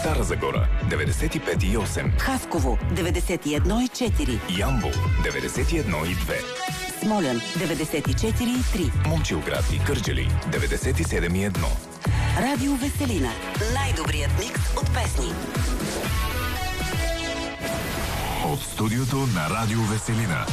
Стара Загора 95,8, Хасково 91,4, Ямбол 91,2, Смолян 94,3, Момчилград и Кърджали 97,1. Радио Веселина. Най-добрият микс от песни. От студиото на Радио Веселина.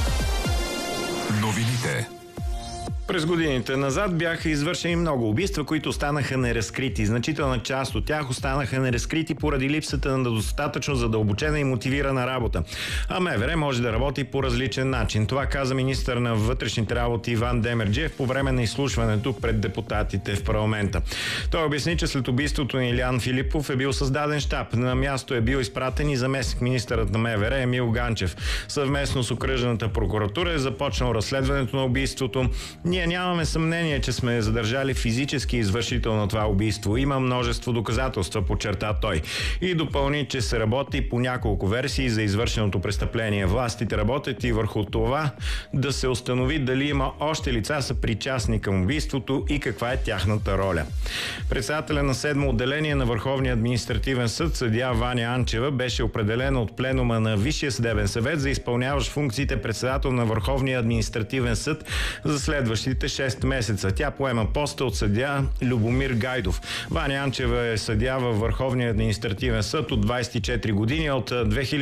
Новините. През годините назад бяха извършени много убийства, които останаха неразкрити. Значителна част от тях останаха неразкрити поради липсата на достатъчно задълбочена и мотивирана работа. А МВР може да работи по различен начин. Това каза министър на вътрешните работи Иван Демерджиев по време на изслушването пред депутатите в парламента. Той обясни, че след убийството на Илиян Филипов е бил създаден щаб. На място е бил изпратен и заместник министърът на МВР Емил Ганчев. Съвместно с окръжната прокуратура е започнал разследването на убийството. Ние нямаме съмнение, че сме задържали физически извършител на това убийство. Има множество доказателства, подчерта той. И допълни, че се работи по няколко версии за извършеното престъпление. Властите работят и върху това да се установи дали има още лица съпричастни към убийството и каква е тяхната роля. Председателя на 7-мо отделение на Върховния административен съд, съдия Ваня Анчева, беше определена от пленума на Висшия съдебен съвет за изпълняващ функциите председател на Върховния административен съд за следващите 6 месеца. Тя поема поста от съдия Любомир Гайдов. Ваня Анчева е съдия във Върховния административен съд от 24 години. От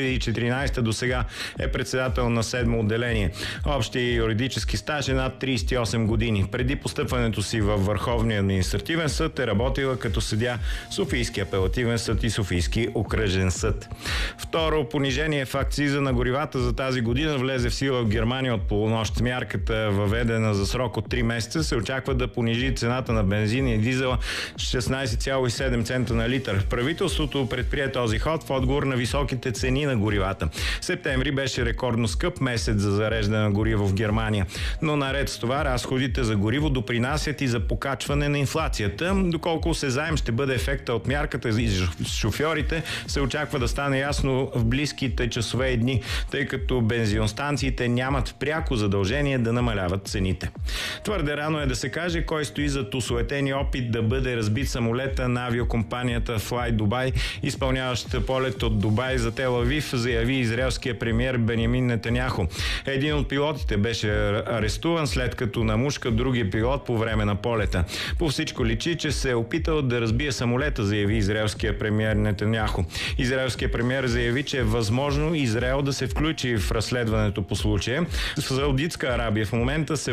2014 до сега е председател на 7-мо отделение. Общия юридически стаж е над 38 години. Преди постъпването си във Върховния административен съд е работила като съдия Софийски апелативен съд и Софийски окръжен съд. Второ, понижение в акциза на горивата за тази година влезе в сила в Германия от полунощ. Мярката, въведена за срок от 3 месеца, се очаква да понижи цената на бензин и дизела с 16,7 цента на литър. Правителството предприе този ход в отговор на високите цени на горивата. Септември беше рекордно скъп месец за зареждане на гориво в Германия. Но наред с това, разходите за гориво допринасят и за покачване на инфлацията. Доколко осезаем ще бъде ефекта от мярката за шофьорите, се очаква да стане ясно в близките часове и дни, тъй като бензиностанциите нямат пряко задължение да намаляват цените. Твърде рано е да се каже кой стои зад осуетения опит да бъде разбит самолета на авиокомпанията Fly Dubai, изпълняваща полет от Дубай за Тел Авив, заяви израелския премиер Бенямин Нетаняху. Един от пилотите беше арестуван, след като намушка другия пилот по време на полета. По всичко личи, че се е опитал да разбие самолета, заяви израелския премиер Нетаняху. Израелският премиер заяви, че е възможно Израел да се включи в разследването по случая. В Саудитска Арабия в момента се